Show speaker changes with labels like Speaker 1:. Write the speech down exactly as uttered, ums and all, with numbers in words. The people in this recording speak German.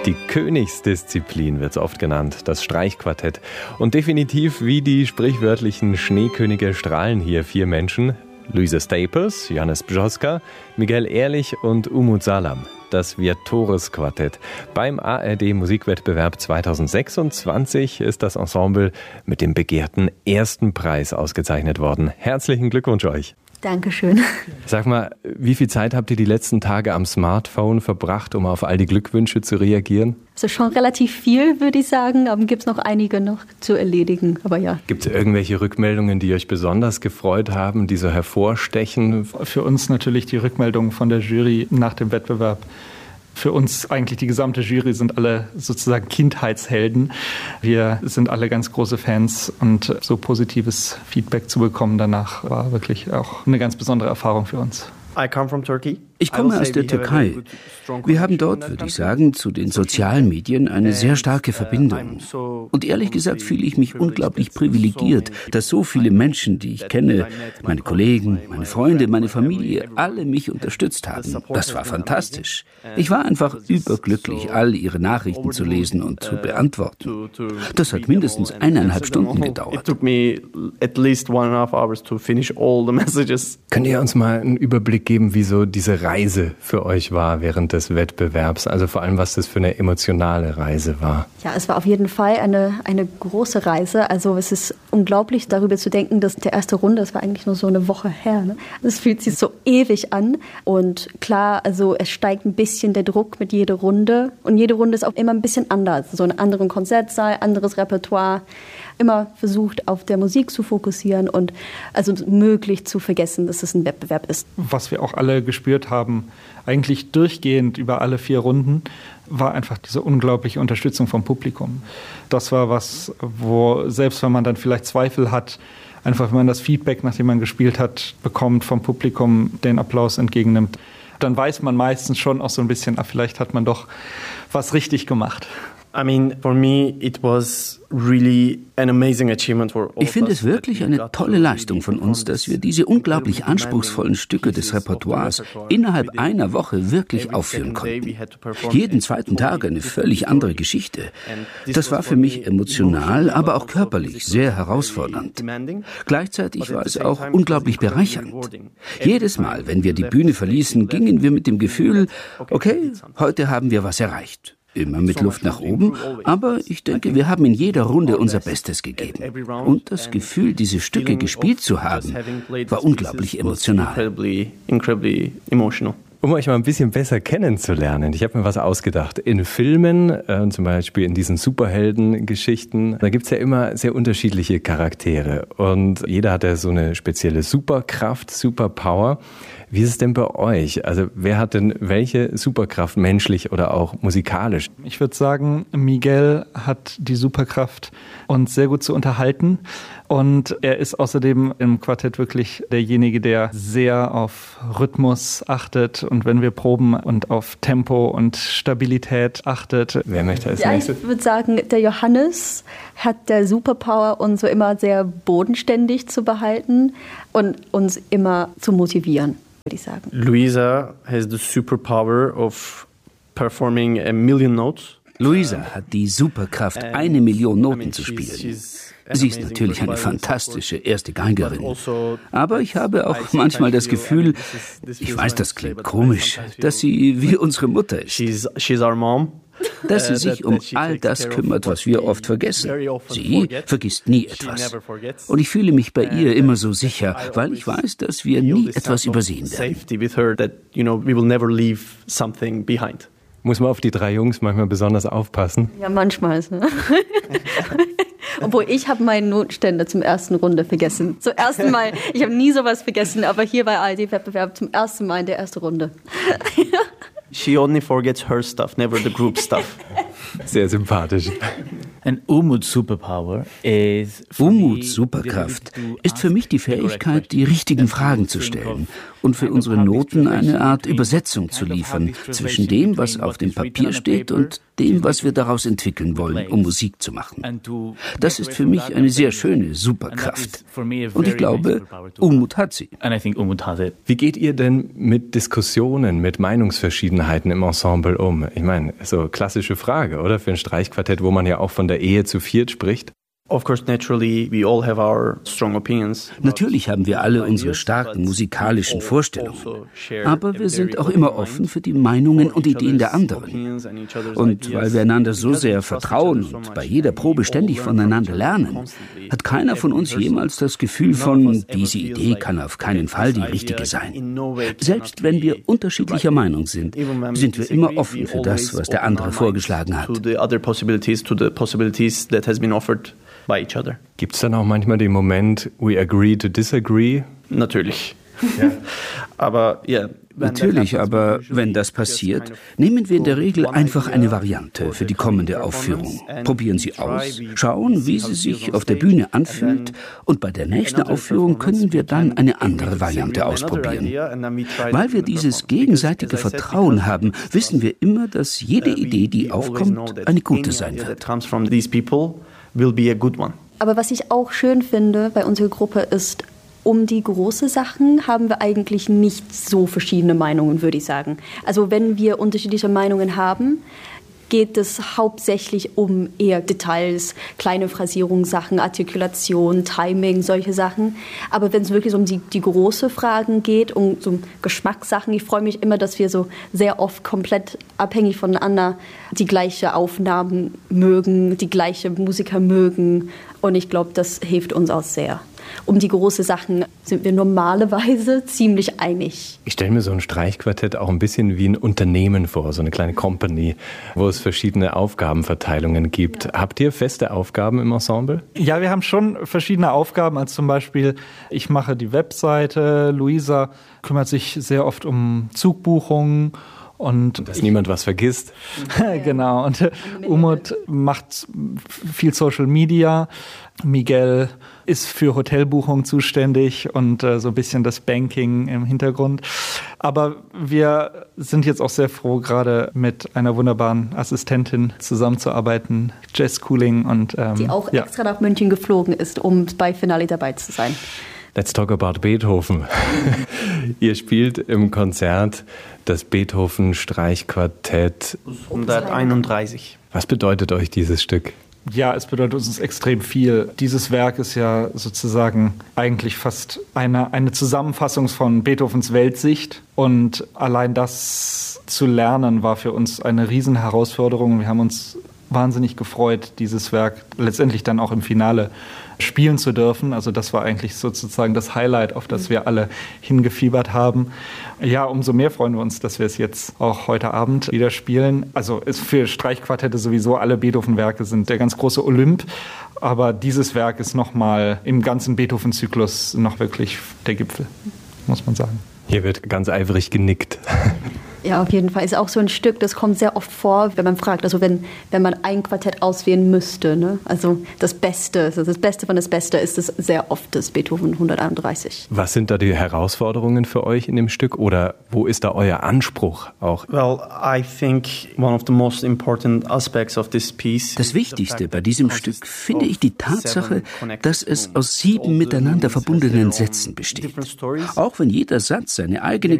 Speaker 1: Die Königsdisziplin wird es oft genannt, das Streichquartett. Und definitiv wie die sprichwörtlichen Schneekönige strahlen hier vier Menschen. Luisa Staples, Johannes Bžoska, Miguel Ehrlich und Umut Salam. Das Virtuos-Quartett. Beim A R D-Musikwettbewerb zweitausendsechsundzwanzig ist das Ensemble mit dem begehrten ersten Preis ausgezeichnet worden. Herzlichen Glückwunsch euch.
Speaker 2: Dankeschön.
Speaker 1: Sag mal, wie viel Zeit habt ihr die letzten Tage am Smartphone verbracht, um auf all die Glückwünsche zu reagieren?
Speaker 2: Also schon relativ viel, würde ich sagen, aber gibt es noch einige noch zu erledigen, aber ja.
Speaker 1: Gibt es irgendwelche Rückmeldungen, die euch besonders gefreut haben, die so hervorstechen?
Speaker 3: Für uns natürlich die Rückmeldungen von der Jury nach dem Wettbewerb. Für uns eigentlich die gesamte Jury sind alle sozusagen Kindheitshelden. Wir sind alle ganz große Fans und so positives Feedback zu bekommen danach war wirklich auch eine ganz besondere Erfahrung für uns.
Speaker 4: Ich komme aus der Türkei. Wir haben dort, würde ich sagen, zu den sozialen Medien eine sehr starke Verbindung. Und ehrlich gesagt fühle ich mich unglaublich privilegiert, dass so viele Menschen, die ich kenne, meine Kollegen, meine Freunde, meine Familie, alle mich unterstützt haben. Das war fantastisch. Ich war einfach überglücklich, all ihre Nachrichten zu lesen und zu beantworten. Das hat mindestens eineinhalb Stunden gedauert.
Speaker 1: Könnt ihr uns mal einen Überblick geben, wie so diese Reise für euch war während des Wettbewerbs? Also vor allem, was das für eine emotionale Reise war.
Speaker 2: Ja, es war auf jeden Fall eine, eine große Reise. Also es ist unglaublich, darüber zu denken, dass die erste Runde, das war eigentlich nur so eine Woche her. Ne? Das fühlt sich so ewig an. Und klar, also es steigt ein bisschen der Druck mit jeder Runde. Und jede Runde ist auch immer ein bisschen anders. So einen anderen Konzertsaal, anderes Repertoire. Immer versucht, auf der Musik zu fokussieren und also möglich zu vergessen, dass es ein Wettbewerb ist.
Speaker 3: Was wir auch alle gespürt haben, eigentlich durchgehend über alle vier Runden, war einfach diese unglaubliche Unterstützung vom Publikum. Das war was, wo selbst wenn man dann vielleicht Zweifel hat, einfach wenn man das Feedback, nachdem man gespielt hat, bekommt vom Publikum, den Applaus entgegennimmt, dann weiß man meistens schon auch so ein bisschen, ah, vielleicht hat man doch was richtig gemacht.
Speaker 5: I mean, for me, it was really an amazing achievement for all of us.
Speaker 4: Ich finde es wirklich eine tolle Leistung von uns, dass wir diese unglaublich anspruchsvollen Stücke des Repertoires innerhalb einer Woche wirklich aufführen konnten. Jeden zweiten Tag eine völlig andere Geschichte. Das war für mich emotional, aber auch körperlich sehr herausfordernd. Gleichzeitig war es auch unglaublich bereichernd. Jedes Mal, wenn wir die Bühne verließen, gingen wir mit dem Gefühl, okay, heute haben wir was erreicht. Immer mit Luft nach oben, aber ich denke, wir haben in jeder Runde unser Bestes gegeben. Und das Gefühl, diese Stücke gespielt zu haben, war unglaublich emotional.
Speaker 1: Um euch mal ein bisschen besser kennenzulernen, ich habe mir was ausgedacht. In Filmen, äh, zum Beispiel in diesen Superhelden-Geschichten, da gibt's ja immer sehr unterschiedliche Charaktere. Und jeder hat ja so eine spezielle Superkraft, Superpower. Wie ist es denn bei euch? Also wer hat denn welche Superkraft, menschlich oder auch musikalisch?
Speaker 3: Ich würde sagen, Miguel hat die Superkraft, uns sehr gut zu unterhalten. Und er ist außerdem im Quartett wirklich derjenige, der sehr auf Rhythmus achtet und wenn wir proben und auf Tempo und Stabilität achtet.
Speaker 1: Wer möchte als
Speaker 2: ja,
Speaker 1: nächstes?
Speaker 2: Ich würde sagen, der Johannes hat der Superpower, uns so immer sehr bodenständig zu behalten und uns immer zu motivieren, würde ich sagen.
Speaker 5: Luisa has the superpower of performing a million notes.
Speaker 4: Luisa hat die Superkraft, eine Million Noten zu spielen. Sie ist natürlich eine fantastische erste Geigerin. Aber ich habe auch manchmal das Gefühl, ich weiß, das klingt komisch, dass sie wie unsere Mutter ist. Dass sie sich um all das kümmert, was wir oft vergessen. Sie vergisst nie etwas. Und ich fühle mich bei ihr immer so sicher, weil ich weiß, dass wir nie etwas übersehen werden.
Speaker 1: Muss man auf die drei Jungs manchmal besonders aufpassen?
Speaker 2: Ja, manchmal. Ne? Obwohl, ich habe meinen Notenständer zum ersten Runde vergessen. Zum ersten Mal. Ich habe nie sowas vergessen, aber hier bei A R D-Wettbewerb zum ersten Mal in der ersten Runde.
Speaker 5: She only forgets her stuff, never the group stuff.
Speaker 1: Sehr sympathisch.
Speaker 6: And Umuts Superpower is
Speaker 4: Umuts Superkraft ist für mich die Fähigkeit, die richtigen Fragen zu stellen und für unsere Noten eine Art Übersetzung zu liefern zwischen dem, was auf dem Papier steht, und dem, was wir daraus entwickeln wollen, um Musik zu machen. Das ist für mich eine sehr schöne Superkraft. Und ich glaube, Umut hat sie.
Speaker 1: Wie geht ihr denn mit Diskussionen, mit Meinungsverschiedenheiten im Ensemble um? Ich meine, so klassische Frage, oder? Für ein Streichquartett, wo man ja auch von der Ehe zu viert spricht.
Speaker 5: Of course, naturally, we all have our strong opinions.
Speaker 4: Natürlich haben wir alle unsere starken musikalischen Vorstellungen, aber wir sind auch immer offen für die Meinungen und Ideen der anderen. Und weil wir einander so sehr vertrauen und bei jeder Probe ständig voneinander lernen, hat keiner von uns jemals das Gefühl von, diese Idee kann auf keinen Fall die richtige sein. Selbst wenn wir unterschiedlicher Meinung sind, sind wir immer offen für das, was der andere vorgeschlagen hat.
Speaker 1: Gibt es dann auch manchmal den Moment, we agree to disagree?
Speaker 5: Natürlich. Ja. Aber ja.
Speaker 4: Natürlich, aber wenn das passiert, nehmen wir in der Regel einfach eine Variante für die kommende Aufführung. Probieren sie aus, schauen, wie sie sich auf der Bühne anfühlt, und bei der nächsten Aufführung können wir dann eine andere Variante ausprobieren. Weil wir dieses gegenseitige Vertrauen haben, wissen wir immer, dass jede Idee, die aufkommt, eine gute sein wird.
Speaker 2: Aber was ich auch schön finde bei unserer Gruppe ist, um die großen Sachen haben wir eigentlich nicht so verschiedene Meinungen, würde ich sagen. Also wenn wir unterschiedliche Meinungen haben, geht es hauptsächlich um eher Details, kleine Phrasierungssachen, Artikulation, Timing, solche Sachen. Aber wenn es wirklich um die, die großen Fragen geht, um so Geschmackssachen, ich freue mich immer, dass wir so sehr oft komplett abhängig voneinander die gleiche Aufnahmen mögen, die gleiche Musiker mögen. Und ich glaube, das hilft uns auch sehr. Um die großen Sachen sind wir normalerweise ziemlich einig.
Speaker 1: Ich stelle mir so ein Streichquartett auch ein bisschen wie ein Unternehmen vor, so eine kleine Company, wo es verschiedene Aufgabenverteilungen gibt. Ja. Habt ihr feste Aufgaben im Ensemble?
Speaker 3: Ja, wir haben schon verschiedene Aufgaben, als zum Beispiel, ich mache die Webseite, Luisa kümmert sich sehr oft um Zugbuchungen. Und
Speaker 1: dass niemand was vergisst.
Speaker 3: Genau, und äh, Umut macht viel Social Media. Miguel ist für Hotelbuchung zuständig und äh, so ein bisschen das Banking im Hintergrund. Aber wir sind jetzt auch sehr froh, gerade mit einer wunderbaren Assistentin zusammenzuarbeiten, Jess Cooling. Und, ähm,
Speaker 2: die auch
Speaker 3: ja.
Speaker 2: extra nach München geflogen ist, um bei Finale dabei zu sein.
Speaker 1: Let's talk about Beethoven. Ihr spielt im Konzert das Beethoven-Streichquartett
Speaker 5: hunderteinunddreißig.
Speaker 1: Was bedeutet euch dieses Stück?
Speaker 3: Ja, es bedeutet uns extrem viel. Dieses Werk ist ja sozusagen eigentlich fast eine, eine Zusammenfassung von Beethovens Weltsicht. Und allein das zu lernen war für uns eine Riesenherausforderung. Wir haben uns wahnsinnig gefreut, dieses Werk letztendlich dann auch im Finale spielen zu dürfen. Also das war eigentlich sozusagen das Highlight, auf das wir alle hingefiebert haben. Ja, umso mehr freuen wir uns, dass wir es jetzt auch heute Abend wieder spielen. Also für Streichquartette sowieso alle Beethoven-Werke sind der ganz große Olymp. Aber dieses Werk ist nochmal im ganzen Beethoven-Zyklus noch wirklich der Gipfel, muss man sagen.
Speaker 1: Hier wird ganz eifrig genickt.
Speaker 2: Ja, auf jeden Fall. Ist auch so ein Stück, das kommt sehr oft vor, wenn man fragt, also wenn, wenn man ein Quartett auswählen müsste, ne? Also das Beste, also das Beste von das Beste ist es sehr oft das Beethoven hunderteinunddreißig.
Speaker 1: Was sind da die Herausforderungen für euch in dem Stück oder wo ist da euer Anspruch auch?
Speaker 5: Well, I think one of the most important aspects of this piece.
Speaker 4: Das Wichtigste bei diesem Stück finde ich die Tatsache, dass es aus sieben miteinander verbundenen Sätzen besteht. Auch wenn jeder Satz seine eigene